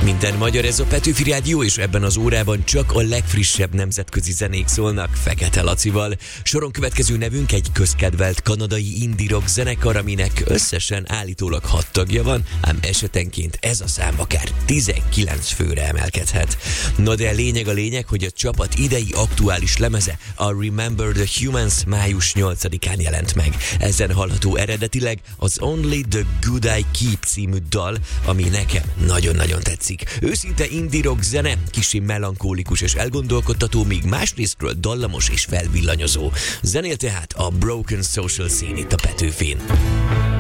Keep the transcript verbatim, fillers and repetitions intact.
Minden magyar, ez a Petőfi Rádió, és ebben az órában csak a legfrissebb nemzetközi zenék szólnak Fekete Lacival. Soron következő nevünk egy közkedvelt kanadai indie rock zenekar, aminek összesen állítólag hat tagja van, ám esetenként ez a szám akár tizenkilenc főre emelkedhet. Na de a lényeg a lényeg, hogy a csapat idei aktuális lemeze, a Remember the Humans május nyolcadikán jelent meg. Ezen hallható eredetileg az Only the Good I Keep című dal, ami nekem nagyon-nagyon tetszik. Őszinte indie rock zene, kicsi melankólikus és elgondolkodtató, míg másrésztről dallamos és felvillanyozó. Zenél tehát a Broken Social Scene itt a Petőfin.